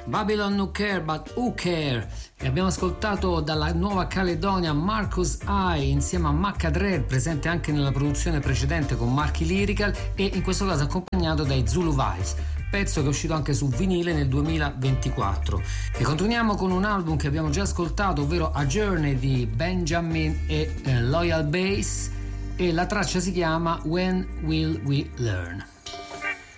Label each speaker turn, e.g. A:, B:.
A: Babylon No Care But Who Care, e abbiamo ascoltato dalla Nuova Caledonia Marcus I insieme a Macca Dre, presente anche nella produzione precedente con Marchi Lyrical, e in questo caso accompagnato dai Zulu Vibes, pezzo che è uscito anche su vinile nel 2024. E continuiamo con un album che abbiamo già ascoltato, ovvero A Journey di Benjamin e Loyal Bass, e la traccia si chiama When Will We Learn.